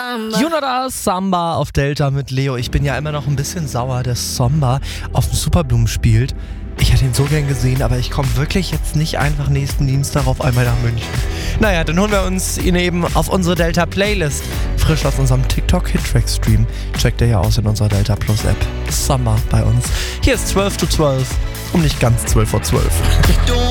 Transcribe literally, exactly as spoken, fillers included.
Junada Samba auf Delta mit Leo. Ich bin ja immer noch ein bisschen sauer, dass Samba auf dem Superblumen spielt. Ich hätte ihn so gern gesehen, aber ich komme wirklich jetzt nicht einfach nächsten Dienstag auf einmal nach München. Naja, dann holen wir uns ihn eben auf unsere Delta-Playlist. Frisch aus unserem TikTok-Hit-Track-Stream. Checkt ihr ja aus in unserer Delta Plus-App. Samba bei uns. Hier ist zwölf zu zwölf. Um nicht ganz zwölf Uhr zwölf.